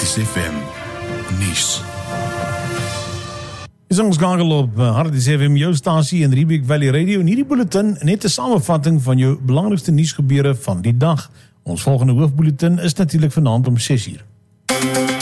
Harties FM nuus. Is ons skakel op Harties FM, jou stasie in Riebeek Valley Radio. En hierdie bulletin net 'n samevatting van jou belangrikste nuusgebeure van die dag. Ons volgende hoofbulletin is natuurlik vanaand om 6:00.